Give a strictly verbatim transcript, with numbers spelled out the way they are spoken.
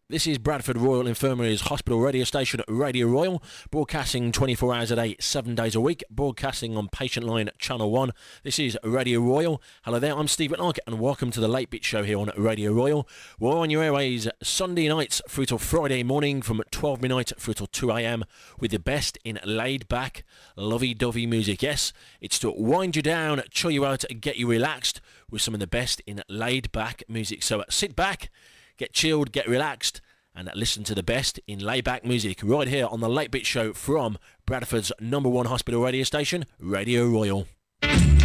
This is Bradford Royal Infirmary's hospital radio station, Radio Royal, broadcasting twenty-four hours a day, seven days a week, broadcasting on Patient Line Channel one. This is Radio Royal. Hello there, I'm Steve Whitlock, and welcome to the Late Bit Show here on Radio Royal. We're on your airways Sunday nights through till Friday morning from twelve midnight through till two a.m. with the best in laid-back, lovey-dovey music. Yes, it's to wind you down, chill you out, and get you relaxed with some of the best in laid-back music. So uh, sit back, get chilled, get relaxed, and listen to the best in laid-back music right here on the Late Bit Show from Bradford's number one hospital radio station, Radio Royal.